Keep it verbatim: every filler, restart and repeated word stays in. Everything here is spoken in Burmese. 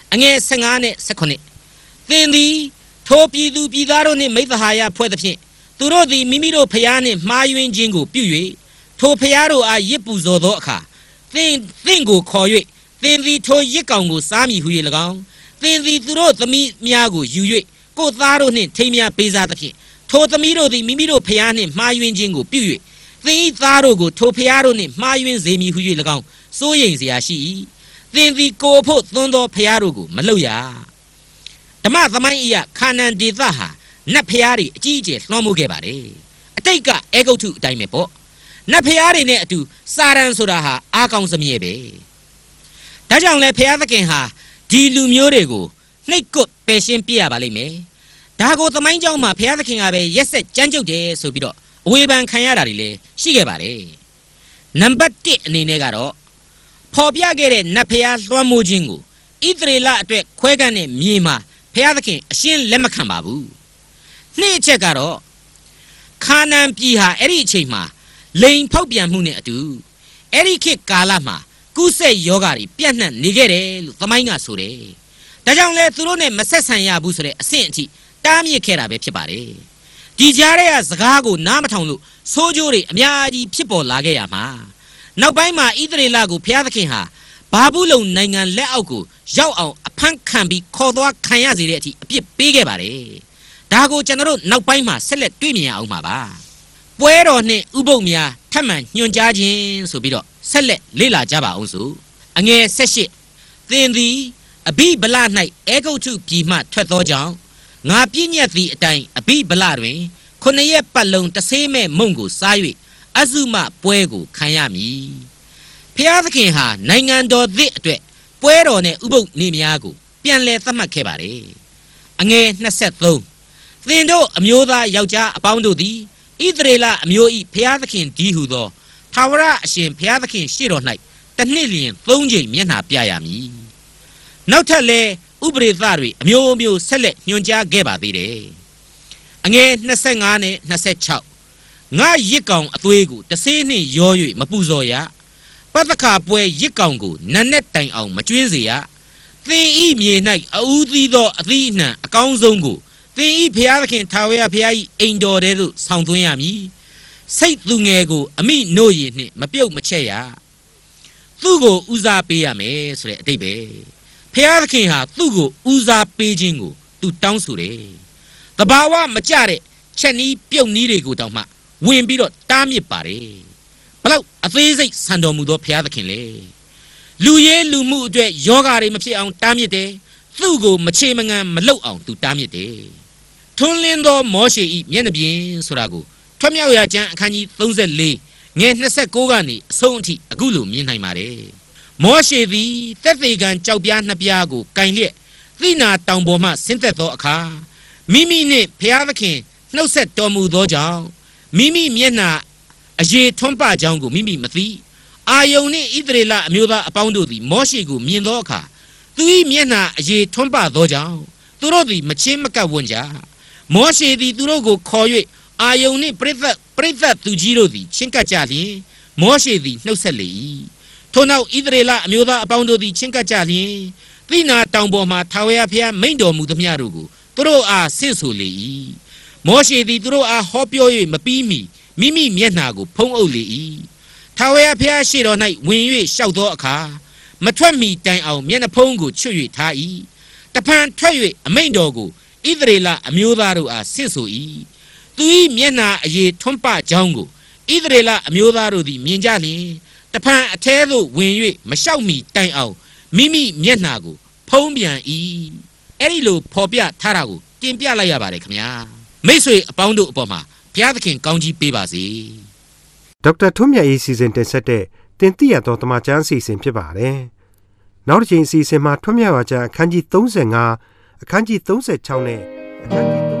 အငယ်ဆယ်ငါနဲ့ဆယ်ခုနှစ်သင်သည်ထိုပြည်သူပြည်သားတို့နှင့်မိဿဟာယဖွဲ့သဖြင့်သူတို့သည်မိမိတို့ဖျားနှင့်မှားယွင်းခြင်းကိုပြု၍ထိုဖျားတို့အားရစ်ပူဇော်သောအခါသင်သင်ကိုခေါ်၍သင်သည်ထိုရစ်ကောင်ကိုစားမည်ဟု၍၎င်းသင်သည်သူတို့သမီးများကိုယူ၍ကိုယ်သားတို့နှင့်ထိမ်းများပေးစားသဖြင့်ထိုသမီးတို့သည်မိမိတို့ဖျားနှင့်မှားယွင်းခြင်းကိုပြု၍သင်၏သားတို့ကိုထိုဖျားတို့နှင့်မှားယွင်းစေမည်ဟု၍၎င်းစိုးရိမ်เสียရှိ၏သင်သည်ကိုယ်ဖို့သွန်းသောဖျားတို့ကိုမလုပ်ရဓမ္မသမိုင်းအရာခါနန်ဒေသဟာနတ်ဖျားတွေအကြီးအကျယ်လွှမ်းမိုးခဲ့ပါတယ်အတိတ်ကအေဂုတ်ထုအတိုင်းပဲပေါ့နတ်ဖျားတွေနဲ့အတူစာရန်ဆိုတာဟာအားကောင်းစမြဲပဲဒါကြောင့်လဲဖျားသခင်ဟာဒီလူမျိုးတွေကိုနှိတ်ကွပ်ပယ်ရှင်းပြရပါလိမ့်မယ်ဒါကိုသမိုင်းကြောင်းမှာဖျားသခင်ကပဲရက်ဆက်ကြမ်းကြုတ်တယ်ဆိုပြီးတော့အဝေဖန်ခံရတာတွေလည်းရှိခဲ့ပါတယ်နံပါတ်တစ်အနေနဲ့ကတော့ဖော်ပြခဲ့တဲ့နတ်ဖျားလွှမ်းမိုးခြင်းကိုဣသရေလအတွက်ခွဲကန့်တဲ့မြေမှာဖျားသခင်အရှင်းလက်မခံပါဘူးနှစ်အချက်ကတော့ခါနန်ပြည်ဟာအဲ့ဒီအချိန်မှာလိန်ဖောက်ပြန်မှုနဲ့အတူအဲ့ဒီခေတ်ကာလမှာကုဆက်ယောဂါတွေပြန့်နှံ့နေခဲ့တယ်လို့သမိုင်းကဆိုတယ်ဒါကြောင့်လဲသူတို့နဲ့မဆက်ဆံရဘူးဆိုတဲ့အဆင့်အထိတားမြစ်ခဲ့တာပဲဖြစ်ပါတယ်ဒီကြားထဲကစကားကိုနားမထောင်လို့ဆိုးကျိုးတွေအများကြီးဖြစ်ပေါ်လာခဲ့ရမှာနောက်ပိုင်းမှာဣသရေလကိုဘုရားသခင်ဟာဘာဘူးလုံနိုင်ငံလက်အောက်ကိုရောက်အောင်အဖမ်းခံပြီးခေါ်သွားခံရစေတဲ့အထိအပြစ်ပေးခဲ့ပါတယ်ဒါကိုကျွန်တော်တို့နောက်ပိုင်းမှာဆက်လက်တွေ့မြင်ရအောင်ပါပါပွဲတော်နှင့်ဥပုသ်များထပ်မံညွှန်ကြားခြင်းဆိုပြီးတော့ဆက်လက်လေ့လာကြပါအောင်စို့အငယ်ဆက်ရှိသင်သည်အဘိဗလ၌အေဂုတ်ထုပြည်မှထွက်သောကြောင့်ငါပြည့်ညက်သည့်အတိုင်းအဘိဗလတွင်ခုနှစ်ရက်ပတ်လုံးတဆေးမဲ့မုံကိုစား၍အဇုမပွဲကိုခံရမည်ဖျားသခင်ဟာနိုင်ငံတော်သစ်အတွက်ပွဲတော်နဲ့ဥပုသ်နေ့များကိုပြန်လည်သတ်မှတ်ခဲ့ပါတယ်အငယ်နှစ်ဆယ်သုံးသင်တို့အမျိုးသားယောက်ျားအပေါင်းတို့သည်ဣသရေလအမျိုး၏ဖျားသခင်ဒီဟုသောထာဝရအရှင်ဖျားသခင်ရှေ့တော်၌တစ်နှစ်လျင်သုံးကြိမ်မျက်နှာပြရမည်နောက်ထပ်လည်းဥပရိသတွေအမျိုးမျိုးဆက်လက်ညွှန်ကြားခဲ့ပါသေးတယ်အငယ်နှစ်ဆယ်ငါနဲ့နှစ်ဆယ်ခြောက်ငါရစ်ကောင်အသွေးကိုတဆေးနှင့်ရော၍မပူဇော်ရပတ္တခါပွဲရစ်ကောင်ကိုနတ်နဲ့တိုင်အောင်မကျွေးစေရသင်ဤမြေ၌အဦးသီးသောအသီးအနှံအကောင်းဆုံးကိုသင်ဤဖျားသခင်ထာဝရဘုရား၏အိမ်တော်ထဲသို့ဆောင်သွင်းရမည်စိတ်သူငယ်ကိုအမိနို့ရည်နှင့်မပြုတ်မချက်ရသူ့ကိုဦးစားပေးရမယ်ဆိုတဲ့အတိတ်ပဲဖျားသခင်ဟာသူ့ကိုဦးစားပေးခြင်းကိုသူတောင်းဆိုတယ်တဘာဝမကြတဲ့ချက်နီးပြုတ်နီးတွေကိုတောင်မှဝင်ပြီးတော့တားမြစ်ပါတယ်ဘလောက်အသေးစိတ်ဆန်တော်မူသောဘုရားသခင်လေလူရဲလူမှုအတွက်ယောဂါတွေမဖြစ်အောင်တားမြစ်တယ်သူ့ကိုမချေမငံမလုပ်အောင်သူတားမြစ်တယ်ထွန်းလင်းသောမောရှေ၏မျက်နှာပြင်ဆိုတာကိုထွတ်မြောက်ရာကျမ်းအခန်းကြီးသုံးဆယ်လေးငယ်နှစ်ဆယ်ကိုးကနေအဆုံးအထိအခုလိုမြင်နိုင်ပါတယ်မောရှေသည်သက်သေခံကြောက်ပြားနှစ်ပြားကိုကင်လျက်သိနာတောင်ပေါ်မှဆင်းသက်သောအခါမိမိနှင့်ဘုရားသခင်နှုတ်ဆက်တော်မူသောကြောင့်မိမိမျက်နှာအရေထွန်းပကြောင်းကိုမိမိမသိအာယုန်နှင့်ဣသရေလအမျိုးသားအပေါင်းတို့သည်မောရှေကိုမြင်သောအခါသူ၏မျက်နှာအရေထွန်းပသောကြောင့်သူတို့သည်မချင်းမကပ်ဝန်းကြမောရှေသည်သူတို့ကိုခေါ်၍အာယုန်နှင့်ပရိသတ်ပရိသတ်သူကြီးတို့သည်ချင်းကပ်ကြလျင်မောရှေသည်နှုတ်ဆက်လေ၏ထို့နောက်ဣသရေလအမျိုးသားအပေါင်းတို့သည်ချင်းကပ်ကြလျင်သိနာတောင်ပေါ်မှထာဝရဘုရားမိန့်တော်မူသမျှတို့ကိုသူတို့အားဆင့်ဆိုလေ၏မောရှေသည်သူတို့အားဟောပြော၍မပြီးမီမိမိမျက်နှာကိုဖုံးအုပ်လေ၏ထာဝရဘုရားရှေ့တော်၌ဝင်၍လျှောက်သောအခါမထွက်မီတိုင်အောင်မျက်နှာဖုံးကိုချွတ်၍ထား၏တဖန်ထွက်၍အမိန့်တော်ကိုဣသရေလအမျိုးသားတို့အားဆင့်ဆို၏သူ၏မျက်နှာအရေထွန်းပကြောင်းကိုဣသရေလအမျိုးသားတို့သည်မြင်ကြလျင်တဖန်အထဲသို့ဝင်၍မလျှောက်မီတိုင်အောင်မိမိမျက်နှာကိုဖုံးပြန်၏အဲ့ဒီလိုဖော်ပြထားတာကိုတင်ပြလိုက်ရပါတယ်ခင်ဗျာမိတ်ဆွေအပေါင်းတို့အပေါ်မှာဘုရားသခင်ကောင်းကြီးပေးပါစေဒေါက်တာထွန်းမြတ်ရေးစီစဉ်တင်ဆက်တဲ့တင်ပြရသောတမချန်းအစီအစဉ်ဖြစ်ပါတယ်နောက်တစ်ချိန်အစီအစဉ်မှာထွန်းမြတ်ဝါကျမ်းအခန်းကြီးသုံးဆယ်ငါအခန်းကြီးသုံးဆယ်ခြောက်နဲ့အခန်းကြီး